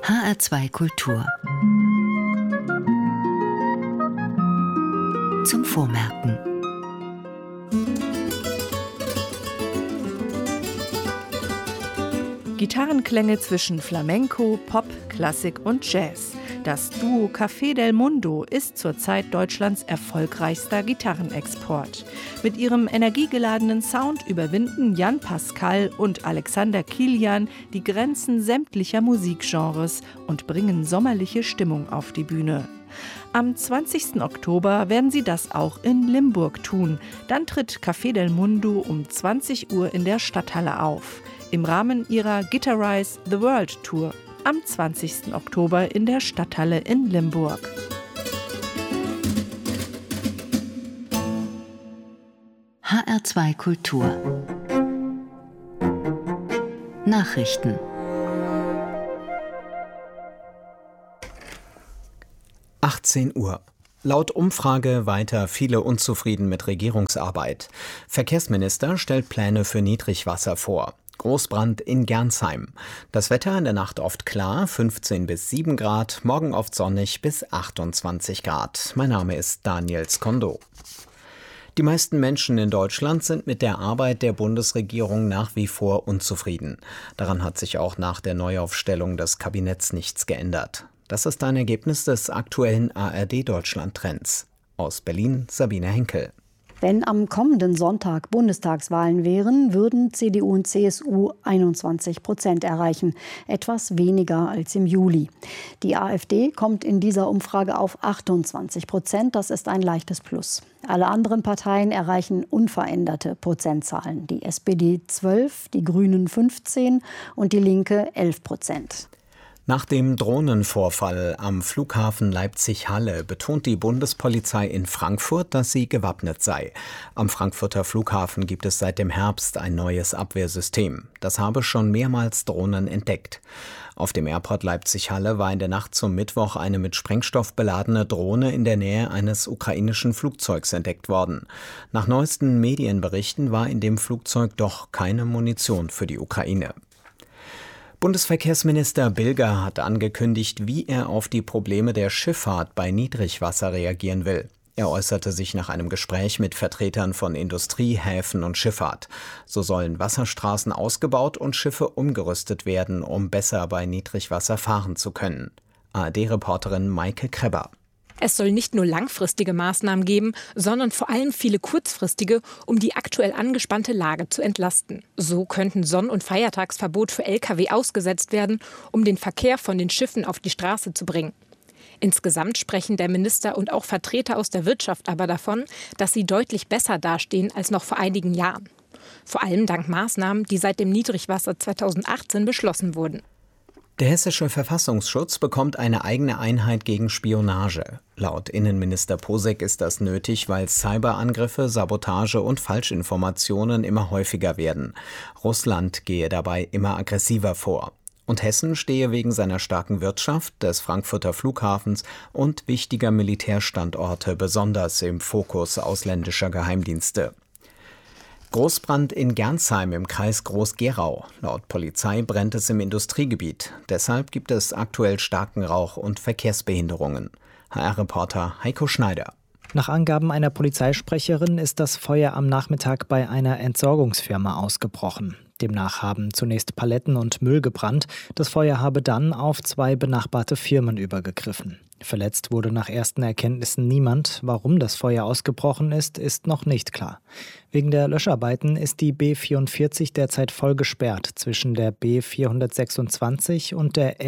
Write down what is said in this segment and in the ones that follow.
HR2 Kultur. Zum Vormerken. Gitarrenklänge zwischen Flamenco, Pop, Klassik und Jazz. Das Duo Café del Mundo ist zurzeit Deutschlands erfolgreichster Gitarrenexport. Mit ihrem energiegeladenen Sound überwinden Jan Pascal und Alexander Kilian die Grenzen sämtlicher Musikgenres und bringen sommerliche Stimmung auf die Bühne. Am 20. Oktober werden sie das auch in Limburg tun. Dann tritt Café del Mundo um 20 Uhr in der Stadthalle auf. Im Rahmen ihrer Guitarize the World Tour am 20. Oktober in der Stadthalle in Limburg. HR2 Kultur. Nachrichten. 18 Uhr. Laut Umfrage weiter viele unzufrieden mit Regierungsarbeit. Verkehrsminister stellt Pläne für Niedrigwasser vor. Großbrand in Gernsheim. Das Wetter in der Nacht oft klar, 15 bis 7 Grad, morgen oft sonnig bis 28 Grad. Mein Name ist Daniel Skondo. Die meisten Menschen in Deutschland sind mit der Arbeit der Bundesregierung nach wie vor unzufrieden. Daran hat sich auch nach der Neuaufstellung des Kabinetts nichts geändert. Das ist ein Ergebnis des aktuellen ARD-Deutschland-Trends. Aus Berlin Sabine Henkel. Wenn am kommenden Sonntag Bundestagswahlen wären, würden CDU und CSU 21% erreichen, etwas weniger als im Juli. Die AfD kommt in dieser Umfrage auf 28%, das ist ein leichtes Plus. Alle anderen Parteien erreichen unveränderte Prozentzahlen. Die SPD 12, die Grünen 15 und die Linke 11%. Nach dem Drohnenvorfall am Flughafen Leipzig-Halle betont die Bundespolizei in Frankfurt, dass sie gewappnet sei. Am Frankfurter Flughafen gibt es seit dem Herbst ein neues Abwehrsystem. Das habe schon mehrmals Drohnen entdeckt. Auf dem Airport Leipzig-Halle war in der Nacht zum Mittwoch eine mit Sprengstoff beladene Drohne in der Nähe eines ukrainischen Flugzeugs entdeckt worden. Nach neuesten Medienberichten war in dem Flugzeug doch keine Munition für die Ukraine. Bundesverkehrsminister Bilger hat angekündigt, wie er auf die Probleme der Schifffahrt bei Niedrigwasser reagieren will. Er äußerte sich nach einem Gespräch mit Vertretern von Industrie, Häfen und Schifffahrt. So sollen Wasserstraßen ausgebaut und Schiffe umgerüstet werden, um besser bei Niedrigwasser fahren zu können. ARD-Reporterin Maike Kreber. Es soll nicht nur langfristige Maßnahmen geben, sondern vor allem viele kurzfristige, um die aktuell angespannte Lage zu entlasten. So könnten Sonn- und Feiertagsverbot für Lkw ausgesetzt werden, um den Verkehr von den Schiffen auf die Straße zu bringen. Insgesamt sprechen der Minister und auch Vertreter aus der Wirtschaft aber davon, dass sie deutlich besser dastehen als noch vor einigen Jahren. Vor allem dank Maßnahmen, die seit dem Niedrigwasser 2018 beschlossen wurden. Der hessische Verfassungsschutz bekommt eine eigene Einheit gegen Spionage. Laut Innenminister Posek ist das nötig, weil Cyberangriffe, Sabotage und Falschinformationen immer häufiger werden. Russland gehe dabei immer aggressiver vor. Und Hessen stehe wegen seiner starken Wirtschaft, des Frankfurter Flughafens und wichtiger Militärstandorte besonders im Fokus ausländischer Geheimdienste. Großbrand in Gernsheim im Kreis Groß-Gerau. Laut Polizei brennt es im Industriegebiet. Deshalb gibt es aktuell starken Rauch und Verkehrsbehinderungen. HR-Reporter Heiko Schneider. Nach Angaben einer Polizeisprecherin ist das Feuer am Nachmittag bei einer Entsorgungsfirma ausgebrochen. Demnach haben zunächst Paletten und Müll gebrannt. Das Feuer habe dann auf 2 benachbarte Firmen übergegriffen. Verletzt wurde nach ersten Erkenntnissen niemand. Warum das Feuer ausgebrochen ist noch nicht klar. Wegen der Löscharbeiten ist die B44 derzeit voll gesperrt zwischen der B426 und der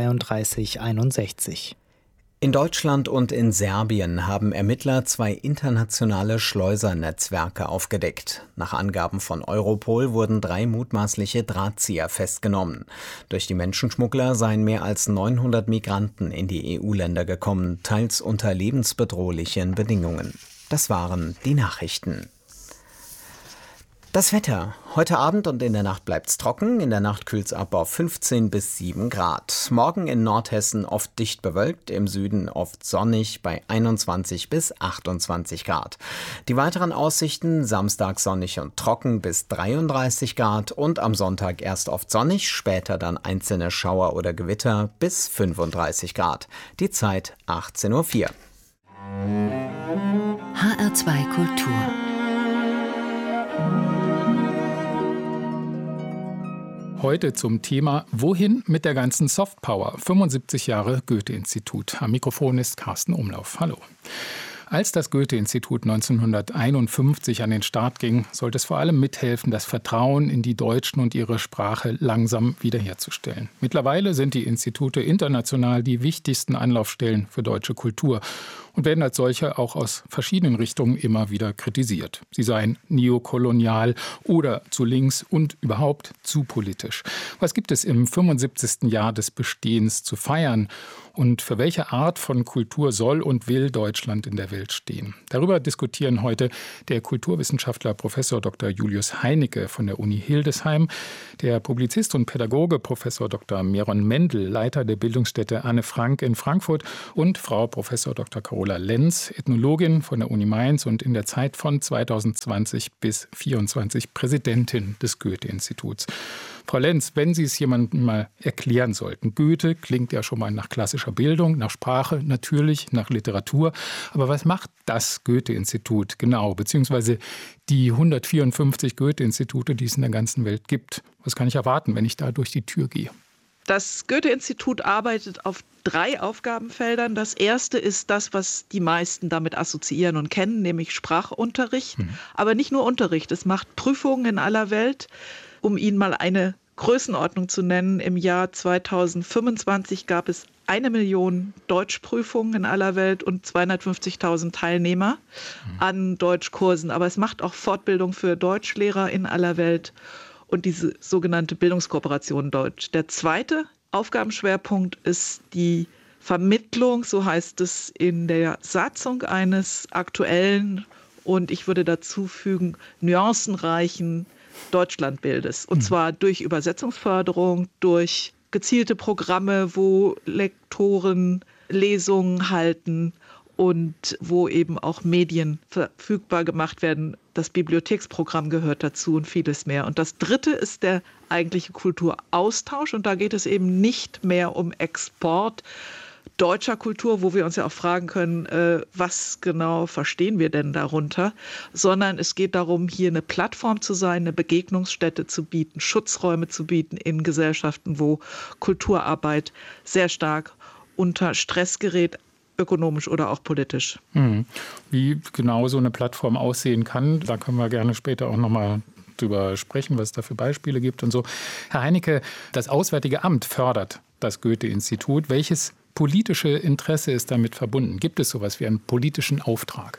L3361. In Deutschland und in Serbien haben Ermittler 2 internationale Schleusernetzwerke aufgedeckt. Nach Angaben von Europol wurden 3 mutmaßliche Drahtzieher festgenommen. Durch die Menschenschmuggler seien mehr als 900 Migranten in die EU-Länder gekommen, teils unter lebensbedrohlichen Bedingungen. Das waren die Nachrichten. Das Wetter. Heute Abend und in der Nacht bleibt's trocken. In der Nacht kühlt's ab auf 15 bis 7 Grad. Morgen in Nordhessen oft dicht bewölkt, im Süden oft sonnig bei 21 bis 28 Grad. Die weiteren Aussichten: Samstag sonnig und trocken bis 33 Grad und am Sonntag erst oft sonnig, später dann einzelne Schauer oder Gewitter bis 35 Grad. Die Zeit 18:04 Uhr. HR2 Kultur. Heute zum Thema Wohin mit der ganzen Softpower? 75 Jahre Goethe-Institut. Am Mikrofon ist Carsten Umlauf. Hallo. Als das Goethe-Institut 1951 an den Start ging, sollte es vor allem mithelfen, das Vertrauen in die Deutschen und ihre Sprache langsam wiederherzustellen. Mittlerweile sind die Institute international die wichtigsten Anlaufstellen für deutsche Kultur und werden als solche auch aus verschiedenen Richtungen immer wieder kritisiert. Sie seien neokolonial oder zu links und überhaupt zu politisch. Was gibt es im 75. Jahr des Bestehens zu feiern? Und für welche Art von Kultur soll und will Deutschland in der Welt stehen? Darüber diskutieren heute der Kulturwissenschaftler Prof. Dr. Julius Heinecke von der Uni Hildesheim, der Publizist und Pädagoge Prof. Dr. Meron Mendel, Leiter der Bildungsstätte Anne Frank in Frankfurt, und Frau Prof. Dr. Carola Lenz, Ethnologin von der Uni Mainz und in der Zeit von 2020 bis 2024 Präsidentin des Goethe-Instituts. Frau Lenz, wenn Sie es jemandem mal erklären sollten, Goethe klingt ja schon mal nach klassischer Bildung, nach Sprache, natürlich nach Literatur. Aber was macht das Goethe-Institut genau, beziehungsweise die 154 Goethe-Institute, die es in der ganzen Welt gibt? Was kann ich erwarten, wenn ich da durch die Tür gehe? Das Goethe-Institut arbeitet auf 3 Aufgabenfeldern. Das erste ist das, was die meisten damit assoziieren und kennen, nämlich Sprachunterricht. Aber nicht nur Unterricht, es macht Prüfungen in aller Welt. Um Ihnen mal eine Größenordnung zu nennen, im Jahr 2025 gab es 1 Million Deutschprüfungen in aller Welt und 250.000 Teilnehmer an Deutschkursen. Aber es macht auch Fortbildung für Deutschlehrer in aller Welt und diese sogenannte Bildungskooperation Deutsch. Der zweite Aufgabenschwerpunkt ist die Vermittlung, so heißt es in der Satzung, eines aktuellen und ich würde dazu fügen, nuancenreichen Deutschlandbildes. Und zwar durch Übersetzungsförderung, durch gezielte Programme, wo Lektoren Lesungen halten und wo eben auch Medien verfügbar gemacht werden. Das Bibliotheksprogramm gehört dazu und vieles mehr. Und das dritte ist der eigentliche Kulturaustausch. Und da geht es eben nicht mehr um Export deutscher Kultur, wo wir uns ja auch fragen können, was genau verstehen wir denn darunter, sondern es geht darum, hier eine Plattform zu sein, eine Begegnungsstätte zu bieten, Schutzräume zu bieten in Gesellschaften, wo Kulturarbeit sehr stark unter Stress gerät, ökonomisch oder auch politisch. Wie genau so eine Plattform aussehen kann, da können wir gerne später auch nochmal drüber sprechen, was es da für Beispiele gibt und so. Herr Heinecke, das Auswärtige Amt fördert das Goethe-Institut. Welches politische Interesse ist damit verbunden? Gibt es sowas wie einen politischen Auftrag?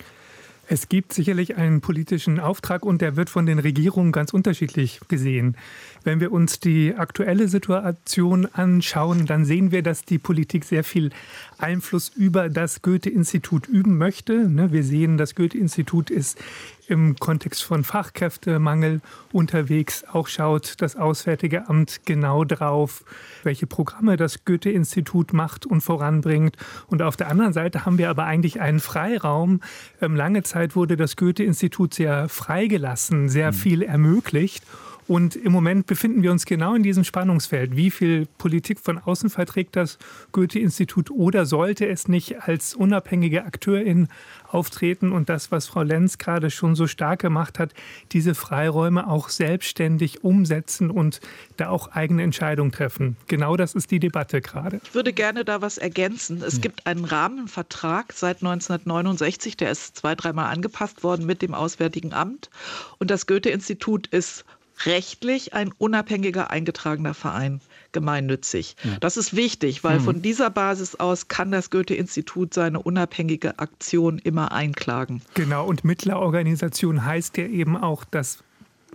Es gibt sicherlich einen politischen Auftrag und der wird von den Regierungen ganz unterschiedlich gesehen. Wenn wir uns die aktuelle Situation anschauen, dann sehen wir, dass die Politik sehr viel Einfluss über das Goethe-Institut üben möchte. Wir sehen, das Goethe-Institut ist im Kontext von Fachkräftemangel unterwegs. Auch schaut das Auswärtige Amt genau drauf, welche Programme das Goethe-Institut macht und voranbringt. Und auf der anderen Seite haben wir aber eigentlich einen Freiraum. Lange Zeit wurde das Goethe-Institut sehr freigelassen, sehr viel ermöglicht. Und im Moment befinden wir uns genau in diesem Spannungsfeld. Wie viel Politik von außen verträgt das Goethe-Institut oder sollte es nicht als unabhängige Akteurin auftreten und das, was Frau Lenz gerade schon so stark gemacht hat, diese Freiräume auch selbstständig umsetzen und da auch eigene Entscheidungen treffen? Genau das ist die Debatte gerade. Ich würde gerne da was ergänzen. Es gibt einen Rahmenvertrag seit 1969, der ist 2-3 Mal angepasst worden mit dem Auswärtigen Amt. Und das Goethe-Institut ist rechtlich ein unabhängiger eingetragener Verein, gemeinnützig. Ja. Das ist wichtig, weil von dieser Basis aus kann das Goethe-Institut seine unabhängige Aktion immer einklagen. Genau, und Mittlerorganisation heißt ja eben auch, dass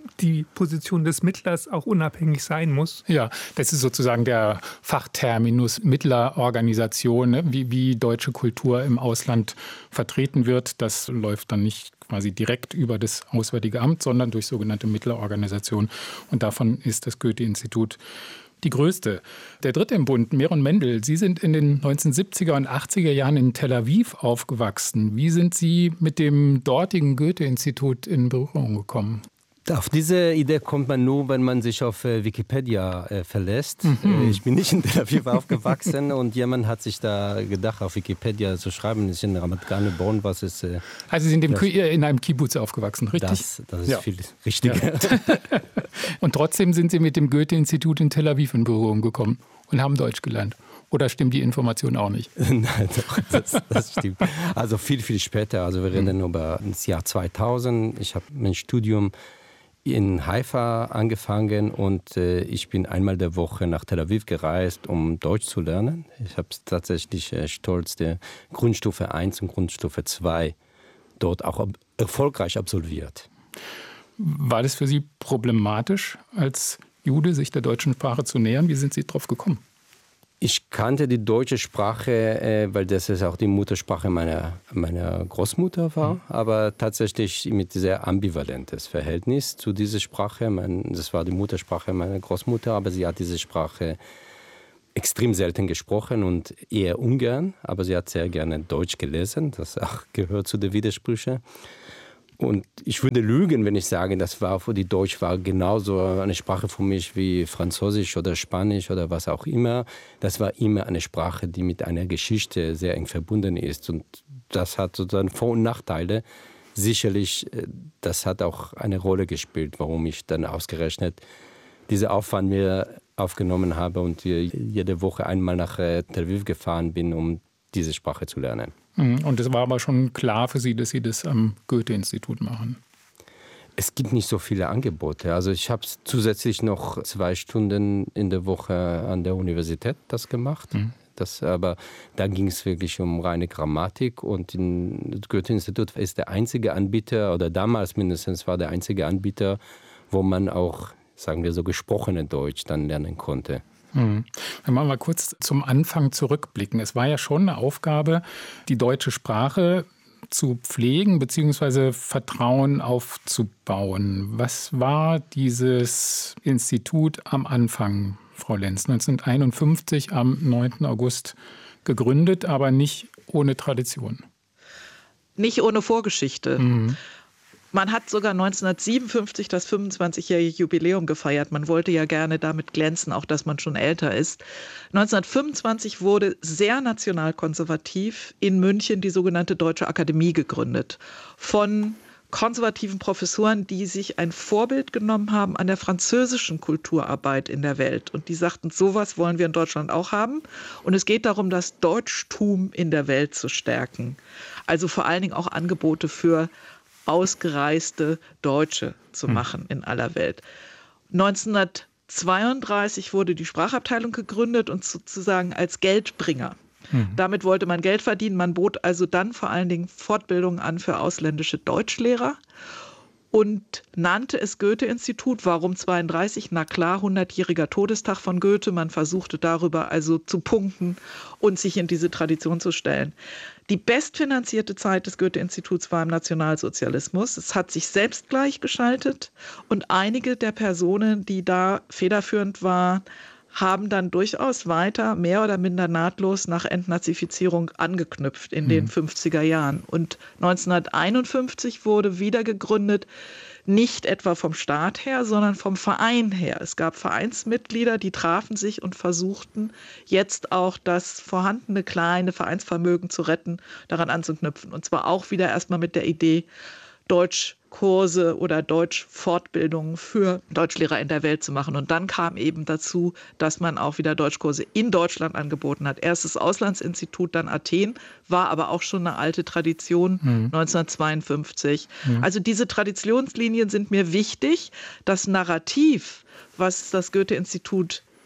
die Position des Mittlers auch unabhängig sein muss. Ja, das ist sozusagen der Fachterminus Mittlerorganisation, ne? Wie deutsche Kultur im Ausland vertreten wird. Das läuft dann nicht quasi direkt über das Auswärtige Amt, sondern durch sogenannte Mittlerorganisationen. Und davon ist das Goethe-Institut die größte. Der dritte im Bund, Meron Mendel, Sie sind in den 1970er und 80er Jahren in Tel Aviv aufgewachsen. Wie sind Sie mit dem dortigen Goethe-Institut in Berührung gekommen? Auf diese Idee kommt man nur, wenn man sich auf Wikipedia verlässt. Ich bin nicht in Tel Aviv aufgewachsen und jemand hat sich da gedacht, auf Wikipedia zu schreiben, ist in Ramat Gan geboren, was ist... Also Sie sind in einem Kibbutz aufgewachsen, richtig? Das ist viel richtiger. Ja. Und trotzdem sind Sie mit dem Goethe-Institut in Tel Aviv in Berührung gekommen und haben Deutsch gelernt. Oder stimmt die Information auch nicht? Nein, das stimmt. Also viel, viel später. Also wir reden über das Jahr 2000. Ich habe mein Studium in Haifa angefangen und ich bin einmal der Woche nach Tel Aviv gereist, um Deutsch zu lernen. Ich habe tatsächlich stolz die Grundstufe 1 und Grundstufe 2 dort auch erfolgreich absolviert. War das für Sie problematisch, als Jude sich der deutschen Sprache zu nähern? Wie sind Sie darauf gekommen? Ich kannte die deutsche Sprache, weil das ist auch die Muttersprache meiner Großmutter war, aber tatsächlich mit sehr ambivalentes Verhältnis zu dieser Sprache. Das war die Muttersprache meiner Großmutter, aber sie hat diese Sprache extrem selten gesprochen und eher ungern, aber sie hat sehr gerne Deutsch gelesen, das auch gehört zu den Widersprüchen. Und ich würde lügen, wenn ich sage, die Deutsch war genauso eine Sprache für mich wie Französisch oder Spanisch oder was auch immer. Das war immer eine Sprache, die mit einer Geschichte sehr eng verbunden ist. Und das hat sozusagen Vor- und Nachteile. Sicherlich, das hat auch eine Rolle gespielt, warum ich dann ausgerechnet diesen Aufwand mir aufgenommen habe und jede Woche einmal nach Tel Aviv gefahren bin, um diese Sprache zu lernen. Und es war aber schon klar für Sie, dass Sie das am Goethe-Institut machen? Es gibt nicht so viele Angebote. Also ich habe zusätzlich noch 2 Stunden in der Woche an der Universität das gemacht. Aber da ging es wirklich um reine Grammatik. Und das Goethe-Institut ist der einzige Anbieter, oder damals mindestens war der einzige Anbieter, wo man auch, sagen wir so, gesprochene Deutsch dann lernen konnte. Wenn wir mal kurz zum Anfang zurückblicken. Es war ja schon eine Aufgabe, die deutsche Sprache zu pflegen bzw. Vertrauen aufzubauen. Was war dieses Institut am Anfang, Frau Lenz? 1951 am 9. August gegründet, aber nicht ohne Tradition. Nicht ohne Vorgeschichte. Man hat sogar 1957 das 25-jährige Jubiläum gefeiert. Man wollte ja gerne damit glänzen, auch dass man schon älter ist. 1925 wurde sehr nationalkonservativ in München die sogenannte Deutsche Akademie gegründet. Von konservativen Professoren, die sich ein Vorbild genommen haben an der französischen Kulturarbeit in der Welt. Und die sagten, sowas wollen wir in Deutschland auch haben. Und es geht darum, das Deutschtum in der Welt zu stärken. Also vor allen Dingen auch Angebote für ausgereiste Deutsche zu machen in aller Welt. 1932 wurde die Sprachabteilung gegründet und sozusagen als Geldbringer. Damit wollte man Geld verdienen. Man bot also dann vor allen Dingen Fortbildungen an für ausländische Deutschlehrer und nannte es Goethe-Institut. Warum 32? Na klar, 100-jähriger Todestag von Goethe. Man versuchte darüber also zu punkten und sich in diese Tradition zu stellen. Die bestfinanzierte Zeit des Goethe-Instituts war im Nationalsozialismus. Es hat sich selbst gleichgeschaltet und einige der Personen, die da federführend waren, haben dann durchaus weiter, mehr oder minder nahtlos nach Entnazifizierung angeknüpft in den 50er Jahren. Und 1951 wurde wieder gegründet, nicht etwa vom Staat her, sondern vom Verein her. Es gab Vereinsmitglieder, die trafen sich und versuchten jetzt auch das vorhandene kleine Vereinsvermögen zu retten, daran anzuknüpfen. Und zwar auch wieder erstmal mit der Idee, Deutschkurse oder Deutschfortbildungen für Deutschlehrer in der Welt zu machen. Und dann kam eben dazu, dass man auch wieder Deutschkurse in Deutschland angeboten hat. Erst das Auslandsinstitut, dann Athen, war aber auch schon eine alte Tradition, 1952. Also diese Traditionslinien sind mir wichtig. Das Narrativ, was das Goethe-Institut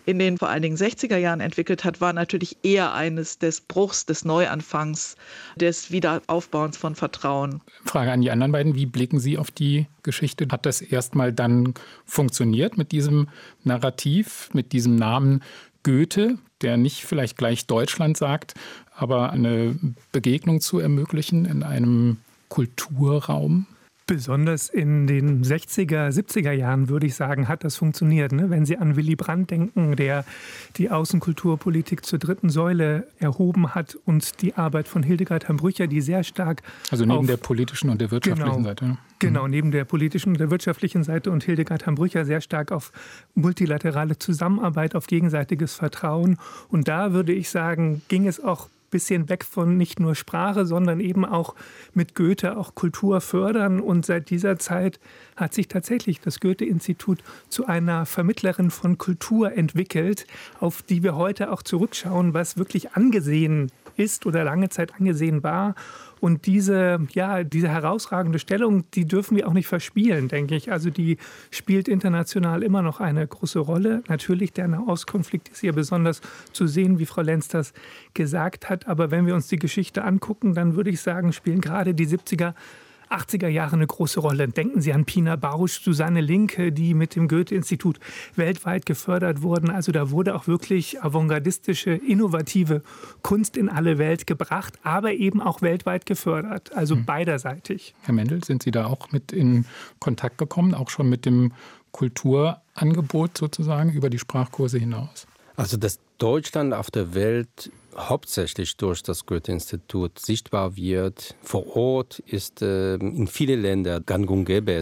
in den vor allen Dingen 60er Jahren entwickelt hat, war natürlich eher eines des Bruchs, des Neuanfangs, des Wiederaufbauens von Vertrauen. Frage an die anderen beiden, wie blicken Sie auf die Geschichte? Hat das erstmal dann funktioniert mit diesem Narrativ, mit diesem Namen Goethe, der nicht vielleicht gleich Deutschland sagt, aber eine Begegnung zu ermöglichen in einem Kulturraum? Besonders in den 60er, 70er Jahren, würde ich sagen, hat das funktioniert. Wenn Sie an Willy Brandt denken, der die Außenkulturpolitik zur dritten Säule erhoben hat und die Arbeit von Hildegard Hamm-Brücher, die sehr stark also neben der politischen und der wirtschaftlichen Seite. Ne? Genau, neben der politischen und der wirtschaftlichen Seite und Hildegard Hamm-Brücher sehr stark auf multilaterale Zusammenarbeit, auf gegenseitiges Vertrauen. Und da würde ich sagen, ging es auch bisschen weg von nicht nur Sprache, sondern eben auch mit Goethe auch Kultur fördern. Und seit dieser Zeit hat sich tatsächlich das Goethe-Institut zu einer Vermittlerin von Kultur entwickelt, auf die wir heute auch zurückschauen, was wirklich angesehen ist oder lange Zeit angesehen war. Und diese herausragende Stellung, die dürfen wir auch nicht verspielen, denke ich. Also die spielt international immer noch eine große Rolle. Natürlich, der Nahostkonflikt ist hier besonders zu sehen, wie Frau Lenz das gesagt hat. Aber wenn wir uns die Geschichte angucken, dann würde ich sagen, spielen gerade die 70er, 80er Jahre eine große Rolle. Denken Sie an Pina Bausch, Susanne Linke, die mit dem Goethe-Institut weltweit gefördert wurden. Also da wurde auch wirklich avantgardistische, innovative Kunst in alle Welt gebracht, aber eben auch weltweit gefördert, also beiderseitig. Herr Mendel, sind Sie da auch mit in Kontakt gekommen, auch schon mit dem Kulturangebot sozusagen über die Sprachkurse hinaus? Also dass Deutschland auf der Welt hauptsächlich durch das Goethe-Institut sichtbar wird. Vor Ort ist in vielen Ländern gang und gäbe,